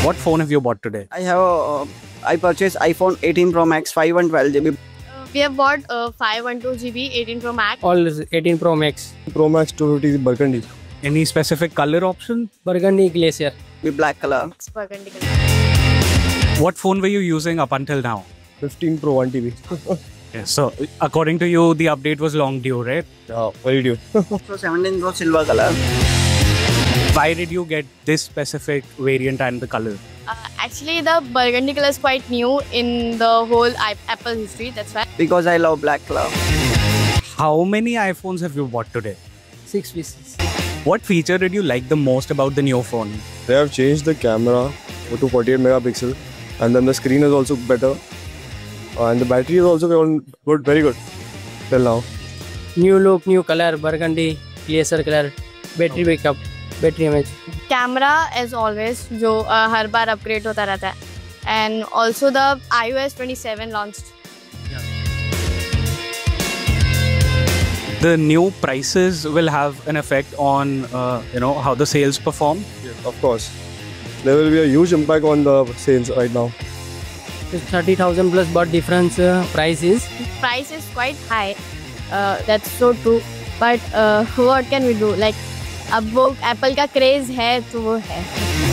What phone have you bought today? I purchased iPhone 18 Pro Max 512 GB. We have bought 512 GB 18 Pro Max. All 18 Pro Max. Pro Max 250 Burgundy. Any specific color option? Burgundy Glacier. With black color. It's burgundy color. What phone were you using up until now? 15 Pro 1 TB. Okay, so according to you, the update was long due, right? Yeah, very due. So 17 Pro silver color. Why did you get this specific variant and the color? Actually, the burgundy color is quite new in the whole Apple history. That's why. Because I love black color. How many iPhones have you bought today? 6 pieces. What feature did you like the most about the new phone? They have changed the camera to 48 megapixel, and then the screen is also better, and the battery is also good, very good till now. New look, new color, burgundy Glacier color, battery backup, battery image. Camera as always, जो हर बार upgrade होता रहता है. And also the iOS 27 launched. The new prices will have an effect on how the sales perform. Yes, of course. There will be a huge impact on the sales right now. It's 30,000 plus, but difference price is. Price is quite high. That's so true. But what can we do? Like अब वो Apple का craze है तो वो है.